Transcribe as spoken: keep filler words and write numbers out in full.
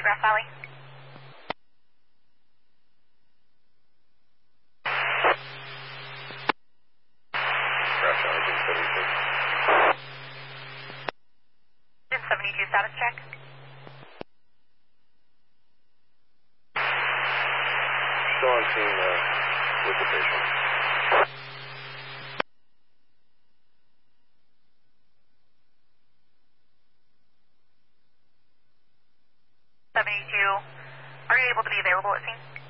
Grass Valley. Grass Valley, Jim seventy-two. Jim seventy-two, status check. Still on scene uh, with the patient. seventy-two, are you able to be available at scene?